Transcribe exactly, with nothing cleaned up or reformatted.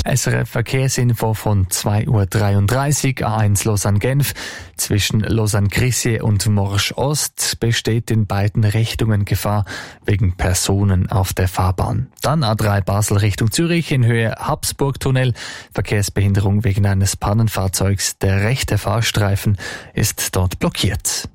S R F Verkehrsinfo von zwei Uhr dreiunddreißig, A eins Lausanne-Genf. Zwischen Lausanne-Crissier und Morsch-Ost besteht in beiden Richtungen Gefahr wegen Personen auf der Fahrbahn. Dann A drei Basel Richtung Zürich in Höhe Habsburg-Tunnel. Verkehrsbehinderung wegen eines Pannenfahrzeugs. Der rechte Fahrstreifen ist dort blockiert.